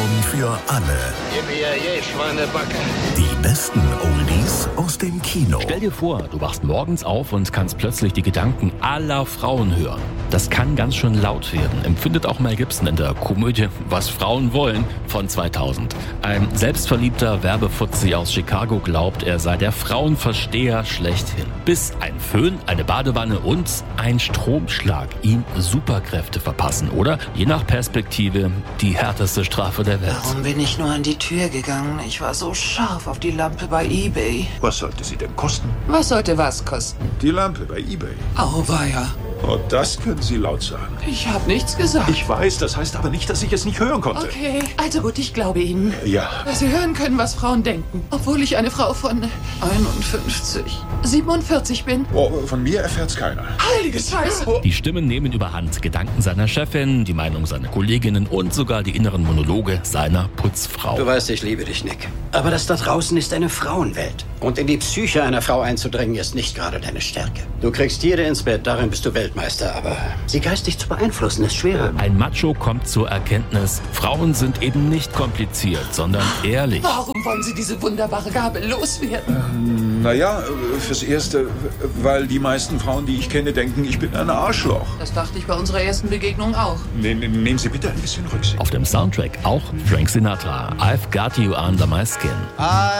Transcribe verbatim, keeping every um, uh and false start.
Frauen für alle. Yippie, Schweinebacke. Die besten Oldies aus dem Kino. Stell dir vor, du wachst morgens auf und kannst plötzlich die Gedanken aller Frauen hören. Das kann ganz schön laut werden, empfindet auch Mel Gibson in der Komödie Was Frauen wollen von zweitausend. Ein selbstverliebter Werbefuzzi aus Chicago glaubt, er sei der Frauenversteher schlechthin. Bis ein Föhn, eine Badewanne und ein Stromschlag ihm Superkräfte verpassen oder, je nach Perspektive, die härteste Strafe der Welt. Warum bin ich nur an die Tür gegangen? Ich war so scharf auf die Lampe bei eBay. Was sollte sie denn kosten? Was sollte was kosten? Die Lampe bei eBay. Auweia. Oh, das können Sie laut sagen. Ich habe nichts gesagt. Ich weiß, das heißt aber nicht, dass ich es nicht hören konnte. Okay, also gut, ich glaube Ihnen. Ja. Dass Sie hören können, was Frauen denken. Obwohl ich eine Frau von einundfünfzig, siebenundvierzig bin. Oh, von mir erfährt's keiner. Heilige Scheiße. Die Stimmen nehmen überhand. Gedanken seiner Chefin, die Meinung seiner Kolleginnen und sogar die inneren Monologe seiner Putzfrau. Du weißt, ich liebe dich, Nick. Aber das da draußen ist eine Frauenwelt. Und in die Psyche einer Frau einzudringen, ist nicht gerade deine Stärke. Du kriegst jede ins Bett, darin bist du Weltmeister. Aber sie geistig zu beeinflussen, ist schwerer. Ein Macho kommt zur Erkenntnis, Frauen sind eben nicht kompliziert, sondern ehrlich. Warum wollen Sie diese wunderbare Gabe loswerden? Ähm, naja, fürs Erste, weil die meisten Frauen, die ich kenne, denken, ich bin ein Arschloch. Das dachte ich bei unserer ersten Begegnung auch. Ne, ne, nehmen Sie bitte ein bisschen Rücksicht. Auf dem Soundtrack auch Frank Sinatra, I've Got You Under My Skin. I